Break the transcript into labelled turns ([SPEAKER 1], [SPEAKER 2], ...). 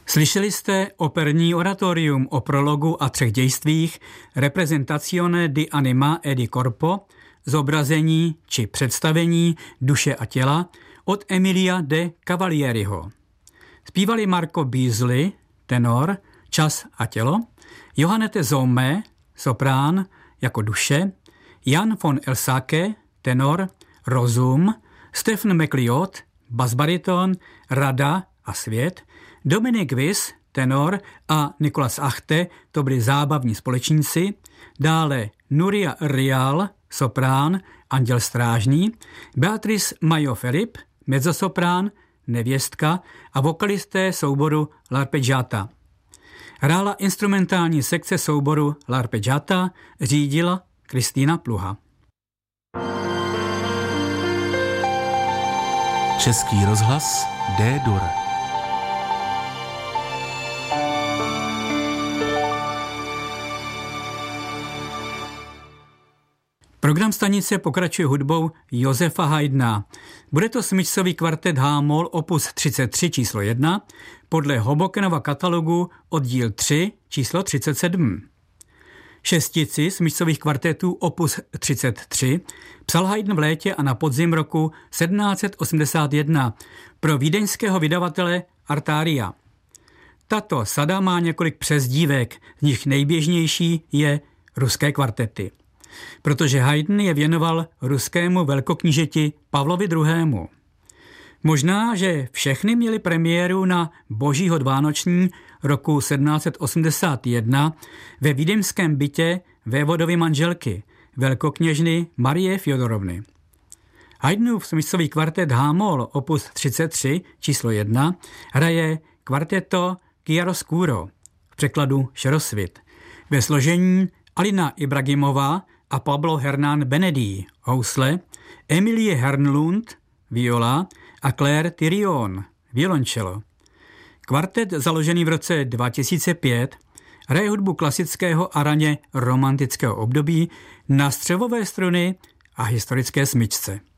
[SPEAKER 1] Slyšeli jste operní oratorium o prologu a 3 dějstvích Representazione di anima e di corpo, zobrazení či představení duše a těla od Emilia de Cavalieriho. Zpívali Marco Beasley, tenor, čas a tělo, Johannete Zomme, soprán, jako duše, Jan von Elsake, tenor, rozum, Stephen McLeod, basbariton, rada a svět, Dominik Wiss, tenor a Nicolas Achte, to byli zábavní společníci, dále Nuria Rial, soprán, anděl strážný, Beatrice Mayo Filip, mezzosoprán, nevěstka a vokalisté souboru L'Arpeggiata. Hrála instrumentální sekce souboru L'Arpeggiata, řídila Kristýna Pluha.
[SPEAKER 2] Český rozhlas D-dur.
[SPEAKER 1] Program stanice pokračuje hudbou Josefa Haydna. Bude to smyčcový kvartet H-moll opus 33 číslo 1 podle Hobokenova katalogu oddíl 3 číslo 37. Šestici smyčcových kvartetů opus 33 psal Haydn v létě a na podzim roku 1781 pro vídeňského vydavatele Artaria. Tato sada má několik přezdívek, z nich nejběžnější je ruské kvartety, protože Haydn je věnoval ruskému velkoknížeti Pavlovi II. Možná, že všechny měly premiéru na Božího vánoční roku 1781 ve vídeňském bytě vévodovy manželky, velkokněžny Marie Fjodorovny. Haydnův smyčcový kvartet H-moll opus 33 číslo 1 hraje kvarteto Chiaroscuro, v překladu Šerosvit, ve složení Alina Ibragimová a Pablo Hernán Benedí, housle, Emilie Hernlund, viola a Claire Thirion, violoncello. Kvartet, založený v roce 2005, hraje hudbu klasického a raně romantického období na střevové struny a historické smyčce.